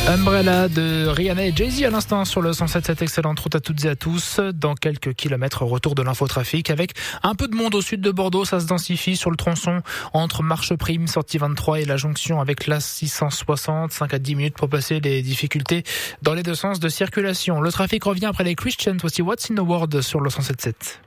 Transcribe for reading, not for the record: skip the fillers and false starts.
Umbrella de Rihanna et Jay-Z à l'instant sur le 107.7. Excellente route à toutes et à tous. Dans quelques kilomètres, retour de l'infotrafic avec un peu de monde au sud de Bordeaux. Ça se densifie sur le tronçon entre Marche Prime, sortie 23 et la jonction avec l'A 660. 5 à 10 minutes pour passer les difficultés dans les deux sens de circulation. Le trafic revient après les Christians. Voici What's in the World sur le 107.7.